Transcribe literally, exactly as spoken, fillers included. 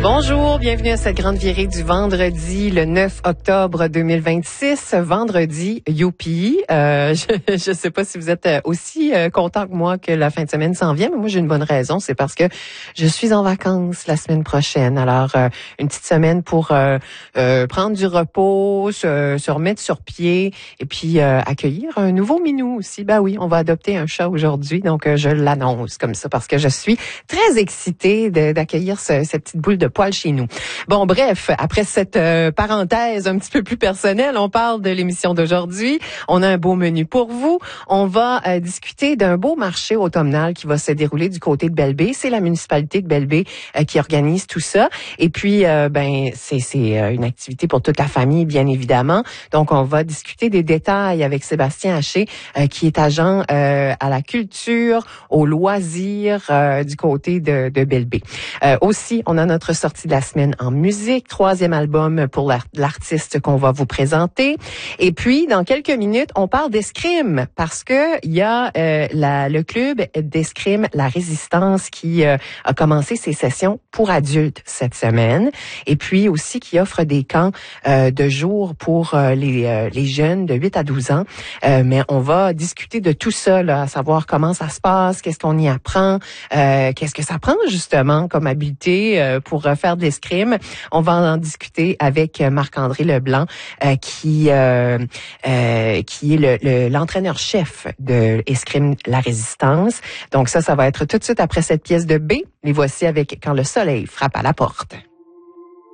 Bonjour, bienvenue à cette grande virée du vendredi, le neuf octobre deux mille vingt-six. Vendredi, youpi. Euh, je ne sais pas si vous êtes aussi euh, content que moi que la fin de semaine s'en vient, mais moi j'ai une bonne raison, c'est parce que je suis en vacances la semaine prochaine. Alors, euh, une petite semaine pour euh, euh, prendre du repos, se, se remettre sur pied et puis euh, accueillir un nouveau minou aussi. Ben oui, on va adopter un chat aujourd'hui, donc euh, je l'annonce comme ça parce que je suis très excitée de, d'accueillir ce, cette petite boule de poil chez nous. Bon, bref, après cette euh, parenthèse un petit peu plus personnelle, on parle de l'émission d'aujourd'hui. On a un beau menu pour vous. On va euh, discuter d'un beau marché automnal qui va se dérouler du côté de Belle-Baie. C'est la municipalité de Belle-Baie euh, qui organise tout ça. Et puis, euh, ben, c'est, c'est euh, une activité pour toute la famille, bien évidemment. Donc, on va discuter des détails avec Sébastien Haché, euh, qui est agent euh, à la culture, aux loisirs euh, du côté de, de Belle-Baie. Euh, aussi, on a notre sortie de la semaine en musique, troisième album pour l'artiste qu'on va vous présenter. Et puis, dans quelques minutes, on parle d'escrime parce que il y a euh, la, le club d'escrime La Résistance qui euh, a commencé ses sessions pour adultes cette semaine. Et puis aussi qui offre des camps euh, de jour pour euh, les, euh, les jeunes de huit à douze ans. Euh, mais on va discuter de tout ça, là, à savoir comment ça se passe, qu'est-ce qu'on y apprend, euh, qu'est-ce que ça prend justement comme habileté euh, pour faire de l'escrime. On va en discuter avec Marc-André Leblanc, euh, qui euh, euh, qui est le, le, l'entraîneur-chef de Escrime La Résistance. Donc ça, ça va être tout de suite après cette pièce de B. Les voici avec Quand le soleil frappe à la porte.